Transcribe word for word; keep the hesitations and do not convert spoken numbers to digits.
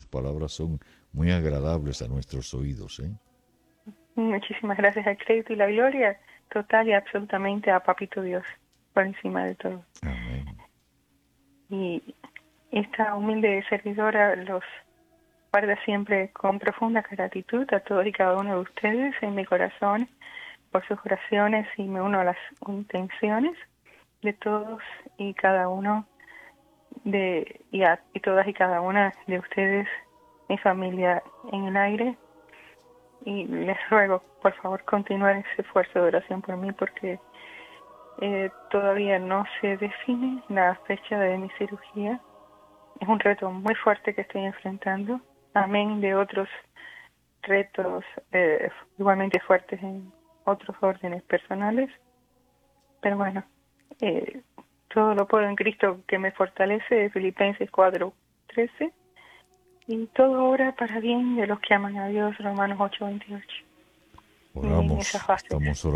palabras son muy agradables a nuestros oídos, ¿eh? Muchísimas gracias. El crédito y la gloria total y absolutamente a Papito Dios, por encima de todo. Amén. Y esta humilde servidora los guarda siempre con profunda gratitud a todos y cada uno de ustedes en mi corazón por sus oraciones, y me uno a las intenciones de todos y cada uno de y, a, y todas y cada una de ustedes, mi familia en el aire, y les ruego por favor continuar ese esfuerzo de oración por mí, porque eh, todavía no se define la fecha de mi cirugía. Es un reto muy fuerte que estoy enfrentando, amén de otros retos eh, igualmente fuertes en otros órdenes personales, pero bueno, eh, todo lo puedo en Cristo que me fortalece, Filipenses cuatro trece, y todo obra para bien de los que aman a Dios, Romanos ocho veintiocho. En esas Oramos, fases. estamos orando.